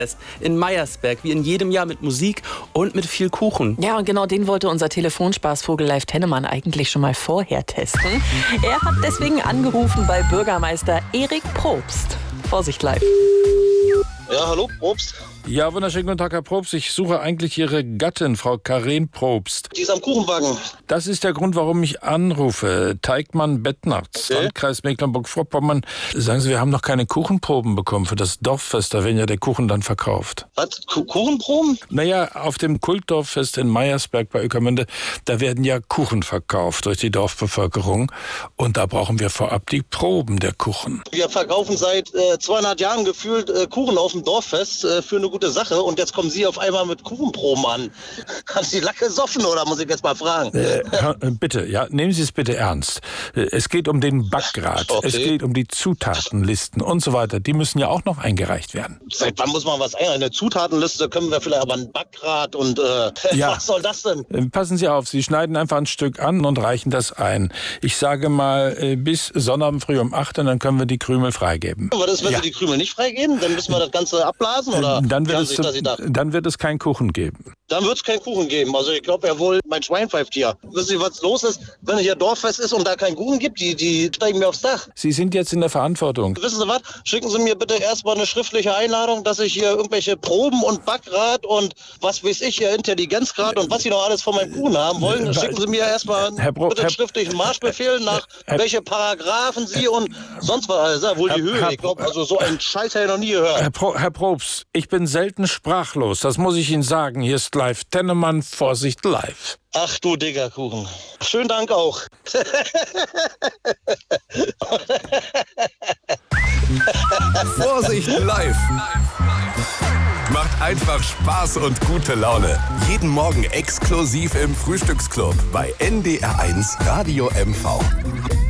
in Meyersberg, wie in jedem Jahr mit Musik und mit viel Kuchen. Ja, und genau den wollte unser Telefonspaßvogel Leif Tennemann eigentlich schon mal vorher testen. Er hat deswegen angerufen bei Bürgermeister Erik Probst. Vorsicht, Leif. Ja, hallo, Probst. Ja, wunderschönen guten Tag, Herr Probst. Ich suche eigentlich Ihre Gattin, Frau Karin Probst. Die ist am Kuchenwagen. Das ist der Grund, warum ich anrufe. Teigmann-Bettnarz, Okay. Landkreis Mecklenburg-Vorpommern. Sagen Sie, wir haben noch keine Kuchenproben bekommen für das Dorffest. Da werden ja der Kuchen dann verkauft. Was? Kuchenproben? Naja, auf dem Kultdorffest in Meyersberg bei Ueckermünde, da werden ja Kuchen verkauft durch die Dorfbevölkerung. Und da brauchen wir vorab die Proben der Kuchen. Wir verkaufen seit 200 Jahren gefühlt Kuchen auf dem Dorffest für eine gute Sache. Und jetzt kommen Sie auf einmal mit Kuchenproben an. Haben Sie Lack gesoffen oder muss ich jetzt mal fragen? Bitte, ja, nehmen Sie es bitte ernst. Es geht um den Backgrad, Okay. es geht um die Zutatenlisten und so weiter. Die müssen ja auch noch eingereicht werden. Seit wann muss man was ein? Eine Zutatenliste können wir vielleicht, aber ein Backgrad und Ja. was soll das denn? Passen Sie auf, Sie schneiden einfach ein Stück an und reichen das ein. Ich sage mal bis Sonnabend früh um 8 und dann können wir die Krümel freigeben. Was ist, wenn Ja. Sie die Krümel nicht freigeben? Dann müssen wir das Ganze abblasen oder Dann wie haben Sie sich das gedacht? wird es keinen Kuchen geben. Dann wird es keinen Kuchen geben. Also ich glaube ja wohl, mein Schwein pfeift hier. Wissen Sie, was los ist? Wenn hier Dorffest ist und da keinen Kuchen gibt, die steigen mir aufs Dach. Sie sind jetzt in der Verantwortung. Wissen Sie was? Schicken Sie mir bitte erstmal eine schriftliche Einladung, dass ich hier irgendwelche Proben und Backgrad und was weiß ich hier, Intelligenzgrad und was Sie noch alles von meinem Kuchen haben wollen. Schicken Sie mir erstmal bitte einen schriftlichen Marschbefehl nach welche Paragraphen Sie und sonst was alles. Ja, wohl die Höhe. Ich glaube, also so einen Scheiß habe ich noch nie gehört. Herr Probst, ich bin selten sprachlos. Das muss ich Ihnen sagen. Hier ist Leif Tennemann, Vorsicht live. Ach du Diggerkuchen. Schönen Dank auch. Vorsicht live. Macht einfach Spaß und gute Laune. Jeden Morgen exklusiv im Frühstücksclub bei NDR1 Radio MV.